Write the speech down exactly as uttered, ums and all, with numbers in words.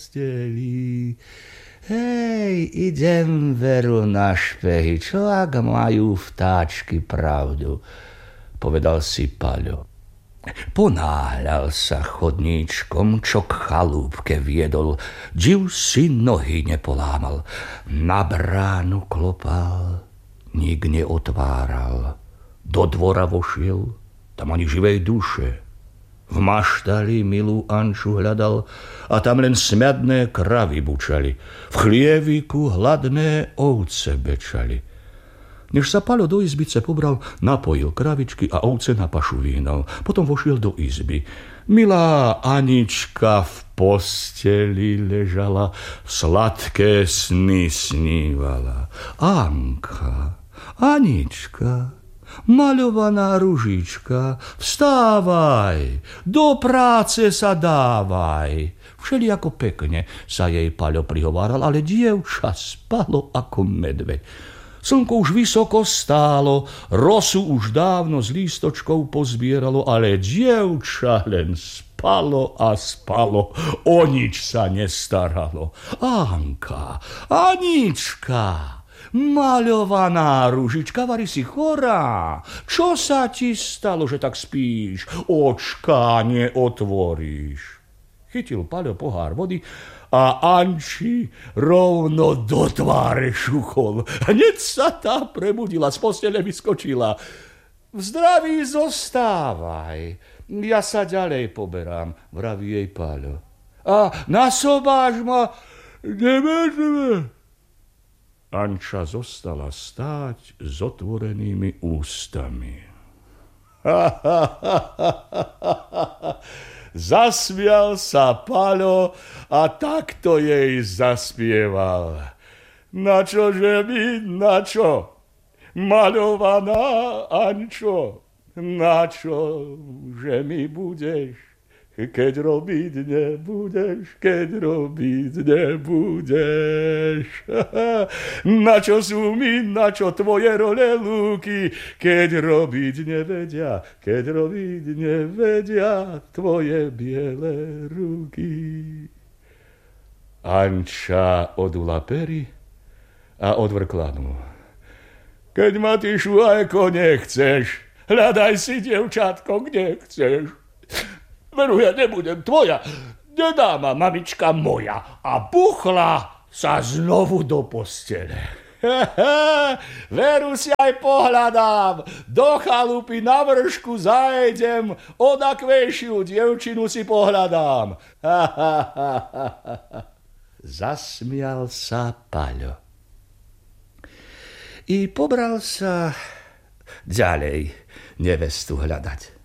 posteli. Hej, idem veru na špehy, čo ak majú vtáčky pravdu, povedal si Paľo. Ponáhľal sa chodníčkom, čo k chalúbke viedol, div si nohy nepolámal. Na bránu klopal, nik neotváral. Do dvora vošiel, tam ani živej duše. V maštali milú Anču hľadal a tam len smiadné kravy bučali. V chlieviku hladné ovce bečali. Než sa Paľo do izbice pobral, napojil kravičky a ovce na pašu vínal. Potom vošiel do izby. Milá Anička v posteli ležala, sladké sny snívala. Anka, Anička, maľovaná ružička, vstávaj, do práce sa dávaj. Všelijako pekne sa jej Paľo prihováral, ale dievča spalo ako medveď. Slnko už vysoko stálo, rosu už dávno z lístočkov pozbieralo, ale dievča len spalo a spalo, o nič sa nestaralo. Anka, Anička, maľovaná ružička, vari si chorá. Čo sa ti stalo, že tak spíš? Očka neotvoríš. Chytil Paľo pohár vody a Anči rovno do tváre šuchol. Hneď sa tá prebudila, z postele vyskočila. V zdraví zostávaj, ja sa ďalej poberám, vraví jej Paľo. A nasobáš ma, nemážeme. Anča zostala stáť s otvorenými ústami. Zasmial sa Paľo a takto jej zaspieval. Načože mi, načo, maľovaná Ančo, načo, že mi budeš, keď robiť nebudeš, keď robiť nebudeš. Načo sú mi, načo tvoje role lúky, keď robiť nevedia, keď robiť nevedia tvoje biele ruky. Anča odula pery a odvrkla mu. Keď ma ty šuajko nechceš, hľadaj si, dievčatko, kde chceš. Veru, ja nebudem tvoja, nedá ma mamička moja. A buchla sa znovu do postele. Veru si aj pohľadám, do chalupy na vršku zajdem, odakvejšiu dievčinu si pohľadám. Zasmial sa Paľo. I pobral sa ďalej nevestu hľadať.